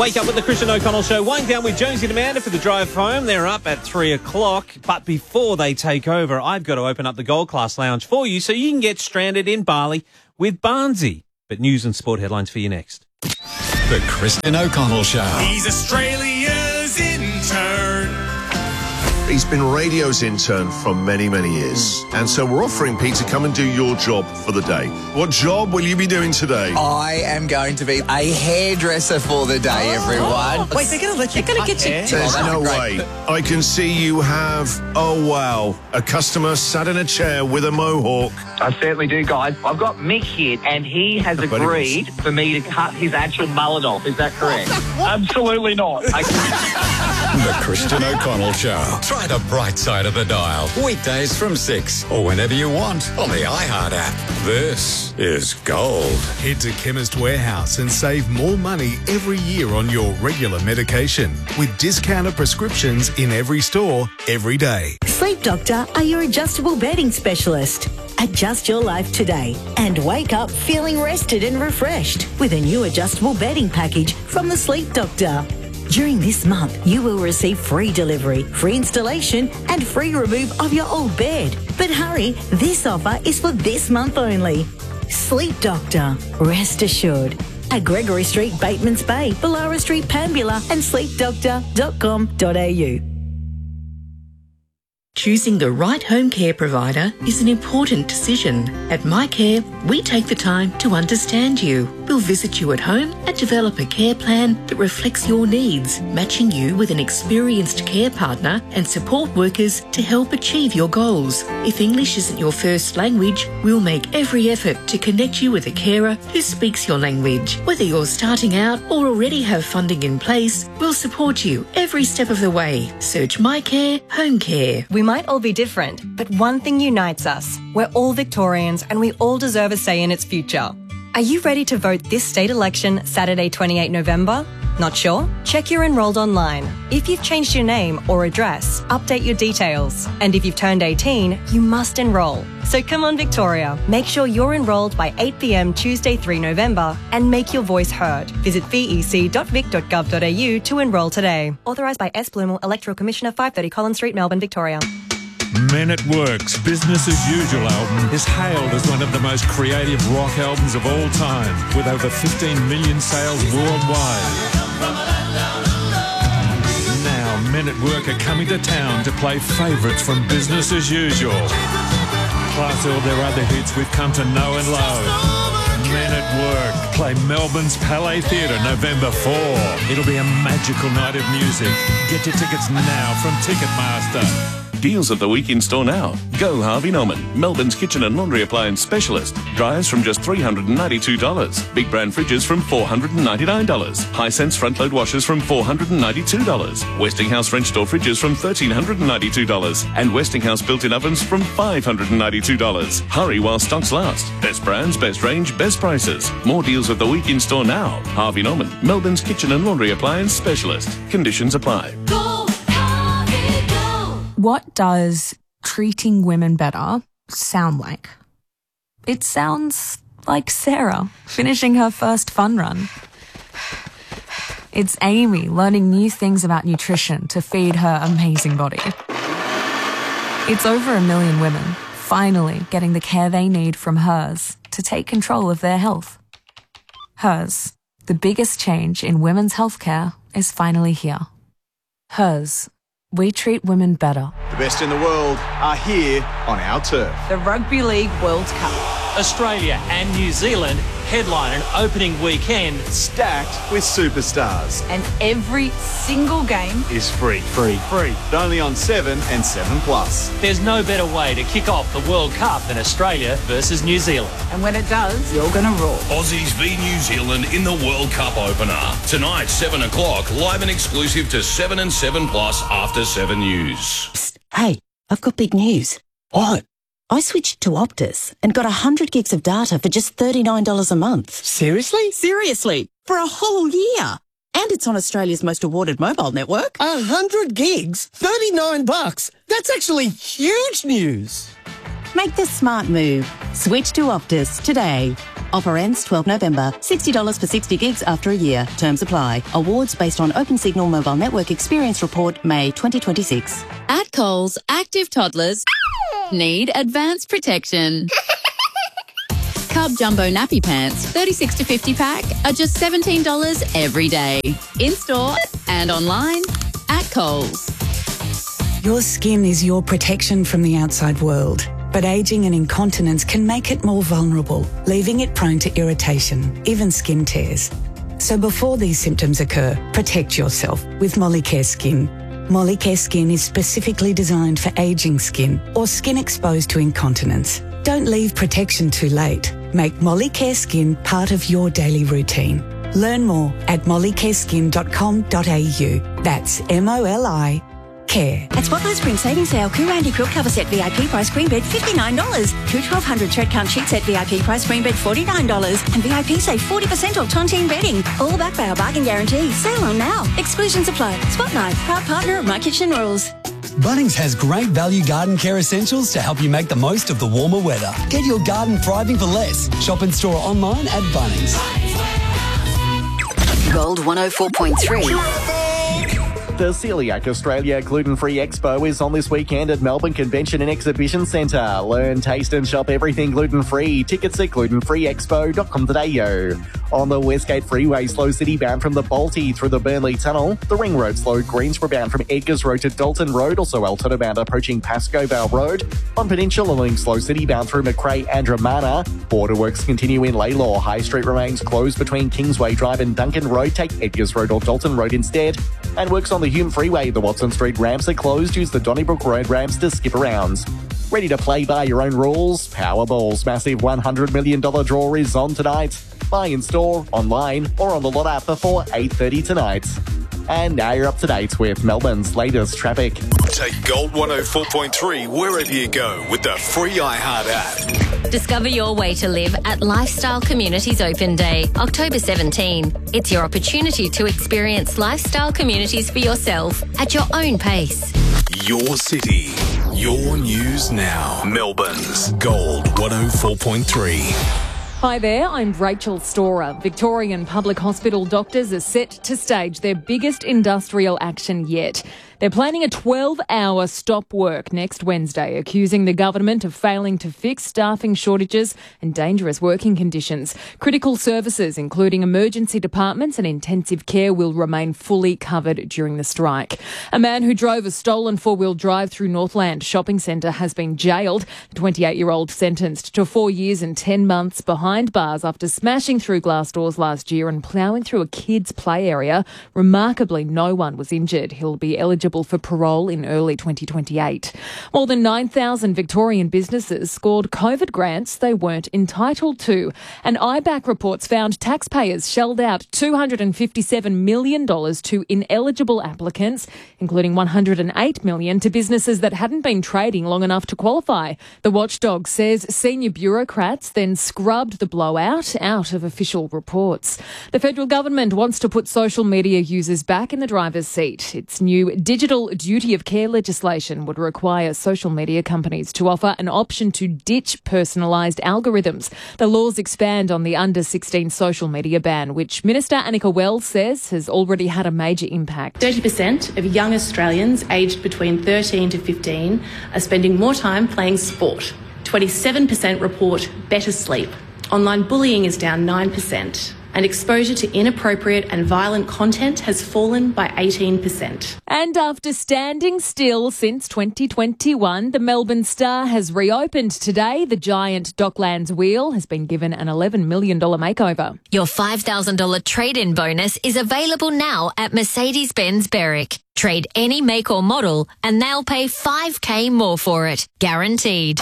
Wake up with the Christian O'Connell Show. Wind down with Jonesy and Amanda for the drive home. They're up at 3 o'clock. But before they take over, I've got to open up the Gold Class Lounge for you so you can get stranded in Bali with Barnsey. But news and sport headlines for you next. The Christian O'Connell Show. He's Australia's intern. He's been radio's intern for many, many years. And so we're offering Pete to come and do your job for the day. What job will you be doing today? I am going to be a hairdresser for the day, everyone. Wait, they're going to let you cut hair? There's no way. I can see you have, oh wow, a customer sat in a chair with a mohawk. I certainly do, guys. I've got Mick here, and he has agreed for me to cut his actual mullet off. Is that correct? Absolutely not. The Christian O'Connell Show. Try the bright side of the dial. Weekdays from 6 or whenever you want on the iHeart app. This is gold. Head to Chemist Warehouse and save more money every year on your regular medication with discounted prescriptions in every store, every day. Sleep Doctor are your adjustable bedding specialist. Adjust your life today and wake up feeling rested and refreshed with a new adjustable bedding package from the Sleep Doctor. During this month, you will receive free delivery, free installation and free remove of your old bed. But hurry, this offer is for this month only. Sleep Doctor, rest assured. At Gregory Street, Batemans Bay, Ballara Street, Pambula and sleepdoctor.com.au. Choosing the right home care provider is an important decision. At MyCare, we take the time to understand you. We'll visit you at home and develop a care plan that reflects your needs, matching you with an experienced care partner and support workers to help achieve your goals. If English isn't your first language, we'll make every effort to connect you with a carer who speaks your language. Whether you're starting out or already have funding in place, we'll support you every step of the way. Search MyCare Home Care. We might all be different, but one thing unites us. We're all Victorians and we all deserve a say in its future. Are you ready to vote this state election Saturday 28 November? Not sure? Check you're enrolled online. If you've changed your name or address, update your details. And if you've turned 18, you must enrol. So come on Victoria, make sure you're enrolled by 8 p.m. Tuesday 3 November and make your voice heard. Visit vec.vic.gov.au to enrol today. Authorised by S. Blumel, Electoral Commissioner, 530 Collins Street, Melbourne, Victoria. Men at Work's Business as Usual album is hailed as one of the most creative rock albums of all time, with over 15 million sales worldwide. Now, Men at Work are coming to town to play favourites from Business as Usual, plus all their other hits we've come to know and love. Men at Work play Melbourne's Palais Theatre November 4. It'll be a magical night of music. Get your tickets now from Ticketmaster. Deals of the week in store now. Go Harvey Norman, Melbourne's kitchen and laundry appliance specialist. Dryers from just $392. Big brand fridges from $499. Hisense front load washers from $492. Westinghouse French door fridges from $1,392. And Westinghouse built-in ovens from $592. Hurry while stocks last. Best brands, best range, best prices. More deals of the week in store now. Harvey Norman, Melbourne's kitchen and laundry appliance specialist. Conditions apply. What does treating women better sound like? It sounds like Sarah finishing her first fun run. It's Amy learning new things about nutrition to feed her amazing body. It's over 1 million women finally getting the care they need from Hers to take control of their health. Hers, the biggest change in women's healthcare, is finally here. Hers. We treat women better. The best in the world are here on our turf. The Rugby League World Cup. Australia and New Zealand headline an opening weekend Stacked with superstars. And every single game is free. Free. Only on 7 and 7 Plus. There's no better way to kick off the World Cup than Australia versus New Zealand. And when it does, you're going to roar. Aussies v New Zealand in the World Cup opener. Tonight, 7 o'clock, live and exclusive to 7 and 7 Plus after 7 News. Psst, hey, I've got big news. What? I switched to Optus and got 100 gigs of data for just $39 a month. Seriously? Seriously, for a whole year. And it's on Australia's most awarded mobile network. 100 gigs? $39? That's actually huge news. Make the smart move. Switch to Optus today. Offer ends 12 November. $60 for 60 gigs after a year. Terms apply. Awards based on OpenSignal Mobile Network Experience Report, May 2026. At Coles, active toddlers need advanced protection. Cub Jumbo Nappy Pants, 36 to 50 pack, are just $17 every day. In-store and online at Coles. Your skin is your protection from the outside world. But ageing and incontinence can make it more vulnerable, leaving it prone to irritation, even skin tears. So before these symptoms occur, protect yourself with Molicare Skin. Molicare Skin is specifically designed for ageing skin or skin exposed to incontinence. Don't leave protection too late. Make Molicare Skin part of your daily routine. Learn more at mollicareskin.com.au. That's MOLI Care. At Spotlight Spring Savings Sale, Coo Randy Quilt Cover Set VIP price queen bed $59. Coo 1200 Thread Count Sheet Set VIP price queen bed $49. And VIP save 40% off Tontine bedding. All backed by our bargain guarantee. Sale on now. Exclusions apply. Spotlight, proud partner of My Kitchen Rules. Bunnings has great value garden care essentials to help you make the most of the warmer weather. Get your garden thriving for less. Shop in store or online at Bunnings. Gold 104.3. The Celiac Australia Gluten-Free Expo is on this weekend at Melbourne Convention and Exhibition Centre. Learn, taste and shop everything gluten-free. Tickets at glutenfreeexpo.com.au. On the Westgate Freeway, slow city bound from the Balti through the Burnley Tunnel. The Ring Road slow Greensborough bound from Edgars Road to Dalton Road. Also Altona bound approaching Pascoe Vale Road. On Peninsula Link, slow city bound through Macrae and Dramana. Border works continue in Laylaw. High Street remains closed between Kingsway Drive and Duncan Road. Take Edgars Road or Dalton Road instead. And works on the Hume Freeway. The Watson Street ramps are closed. Use the Donnybrook Road ramps to skip arounds. Ready to play by your own rules? Powerball's massive $100 million draw is on tonight. Buy in store, online, or on the Lot app before 8:30 tonight. And now you're up to date with Melbourne's latest traffic. Take Gold 104.3 wherever you go with the free iHeart app. Discover your way to live at Lifestyle Communities Open Day, October 17. It's your opportunity to experience lifestyle communities for yourself at your own pace. Your city, your news now. Melbourne's Gold 104.3. Hi there, I'm Rachel Storer. Victorian Public Hospital doctors are set to stage their biggest industrial action yet. They're planning a 12-hour stop work next Wednesday, accusing the government of failing to fix staffing shortages and dangerous working conditions. Critical services, including emergency departments and intensive care, will remain fully covered during the strike. A man who drove a stolen four-wheel drive through Northland Shopping Centre has been jailed. The 28-year-old sentenced to 4 years and 10 months behind bars after smashing through glass doors last year and ploughing through a kids' play area. Remarkably, no one was injured. He'll be eligible for parole in early 2028. More than 9,000 Victorian businesses scored COVID grants they weren't entitled to. And IBAC reports found taxpayers shelled out $257 million to ineligible applicants, including $108 million to businesses that hadn't been trading long enough to qualify. The watchdog says senior bureaucrats then scrubbed the blowout out of official reports. The federal government wants to put social media users back in the driver's seat. Its new digital duty of care legislation would require social media companies to offer an option to ditch personalised algorithms. The laws expand on the under-16 social media ban, which Minister Annika Wells says has already had a major impact. 30% of young Australians aged between 13 to 15 are spending more time playing sport. 27% report better sleep. Online bullying is down 9%. And exposure to inappropriate and violent content has fallen by 18%. And after standing still since 2021, the Melbourne Star has reopened today. The giant Docklands wheel has been given an $11 million makeover. Your $5,000 trade-in bonus is available now at Mercedes-Benz Berwick. Trade any make or model and they'll pay $5,000 more for it. Guaranteed.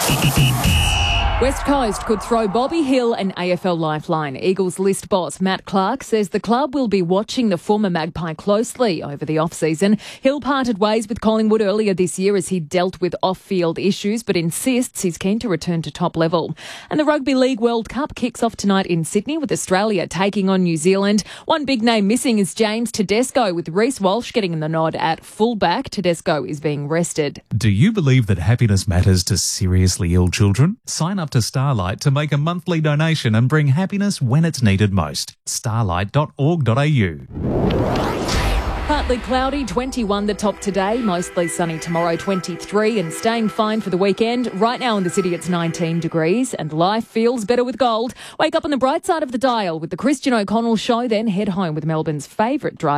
West Coast could throw Bobby Hill an AFL lifeline. Eagles list boss Matt Clark says the club will be watching the former Magpie closely over the off-season. Hill parted ways with Collingwood earlier this year as he dealt with off-field issues, but insists he's keen to return to top level. And the Rugby League World Cup kicks off tonight in Sydney with Australia taking on New Zealand. One big name missing is James Tedesco, with Reece Walsh getting the nod at fullback. Tedesco is being rested. Do you believe that happiness matters to seriously ill children? Sign up to Starlight to make a monthly donation and bring happiness when it's needed most. Starlight.org.au. Partly cloudy, 21 the top today, mostly sunny tomorrow, 23, and staying fine for the weekend. Right now in the city it's 19 degrees and life feels better with gold. Wake up on the bright side of the dial with the Christian O'Connell Show, then head home with Melbourne's favourite drive.